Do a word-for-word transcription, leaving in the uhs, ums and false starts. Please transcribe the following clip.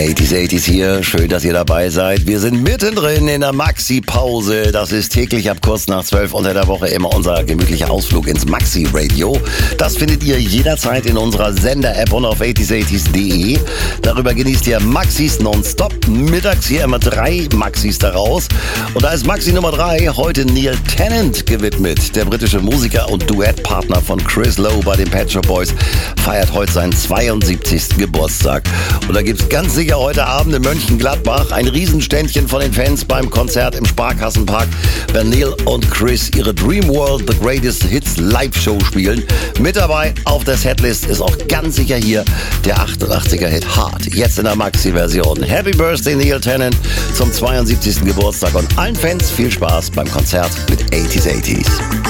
achtziger achtziger hier, schön, dass ihr dabei seid. Wir sind mittendrin in der Maxi-Pause. Das ist täglich ab kurz nach zwölf unter der Woche immer unser gemütlicher Ausflug ins Maxi-Radio. Das findet ihr jederzeit in unserer Sender-App und auf achtziger achtziger punkt de. Darüber genießt ihr Maxis nonstop. Mittags hier immer drei Maxis daraus. Und da ist Maxi Nummer drei heute Neil Tennant gewidmet. Der britische Musiker und Duettpartner von Chris Lowe bei den Pet Shop Boys feiert heute seinen zweiundsiebzigsten Geburtstag. Und da gibt's ganz sicher heute Abend in Mönchengladbach ein Riesenständchen von den Fans beim Konzert im Sparkassenpark, wenn Neil und Chris ihre Dream World The Greatest Hits Live-Show spielen. Mit dabei auf der Setlist ist auch ganz sicher hier der achtundachtziger Hit Hard. Jetzt in der Maxi-Version. Happy Birthday Neil Tennant zum zweiundsiebzigsten Geburtstag und allen Fans viel Spaß beim Konzert mit achtziger achtziger.